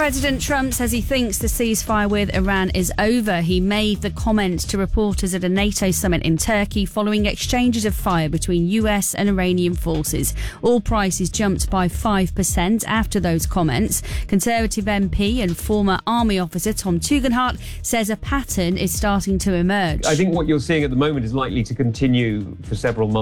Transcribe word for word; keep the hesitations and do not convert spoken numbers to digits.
President Trump says he thinks the ceasefire with Iran is over. He made the comment to reporters at a NATO summit in Turkey following exchanges of fire between U S and Iranian forces. Oil prices jumped by five percent after those comments. Conservative M P and former army officer Tom Tugendhat says a pattern is starting to emerge. I think what you're seeing at the moment is likely to continue for several months.